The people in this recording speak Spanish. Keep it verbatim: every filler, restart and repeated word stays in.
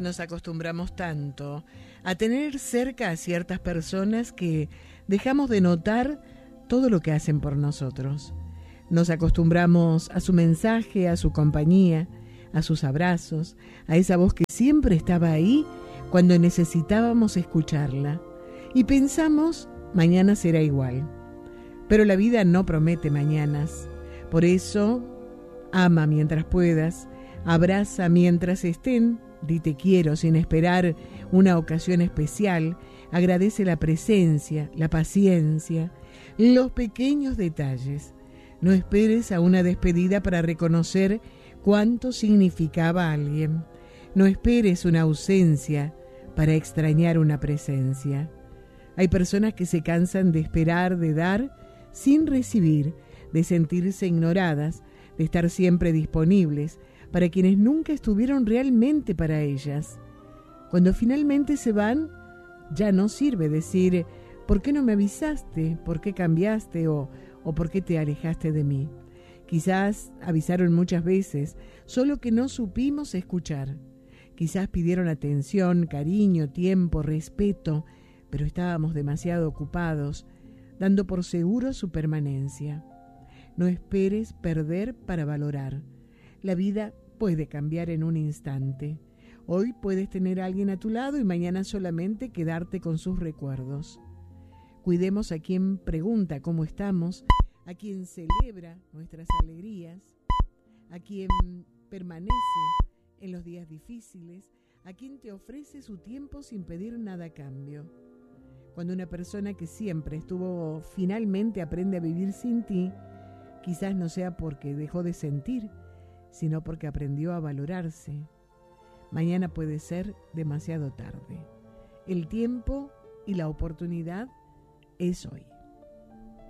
nos acostumbramos tanto a tener cerca a ciertas personas que dejamos de notar todo lo que hacen por nosotros. Nos acostumbramos a su mensaje, a su compañía, a sus abrazos, a esa voz que siempre estaba ahí cuando necesitábamos escucharla. Y pensamos, mañana será igual. Pero la vida no promete mañanas. Por eso, ama mientras puedas, abraza mientras estén, di te quiero sin esperar una ocasión especial, agradece la presencia, la paciencia, los pequeños detalles. No esperes a una despedida para reconocer cuánto significaba alguien. No esperes una ausencia para extrañar una presencia. Hay personas que se cansan de esperar, de dar, sin recibir, de sentirse ignoradas, de estar siempre disponibles para quienes nunca estuvieron realmente para ellas. Cuando finalmente se van, ya no sirve decir ¿por qué no me avisaste? ¿Por qué cambiaste? O, o ¿por qué te alejaste de mí? Quizás avisaron muchas veces, solo que no supimos escuchar. Quizás pidieron atención, cariño, tiempo, respeto, pero estábamos demasiado ocupados, dando por seguro su permanencia. No esperes perder para valorar. La vida puede cambiar en un instante. Hoy puedes tener a alguien a tu lado y mañana solamente quedarte con sus recuerdos. Cuidemos a quien pregunta cómo estamos, a quien celebra nuestras alegrías, a quien permanece en los días difíciles, a quien te ofrece su tiempo sin pedir nada a cambio. Cuando una persona que siempre estuvo finalmente aprende a vivir sin ti, quizás no sea porque dejó de sentir, sino porque aprendió a valorarse. Mañana puede ser demasiado tarde. El tiempo y la oportunidad es hoy.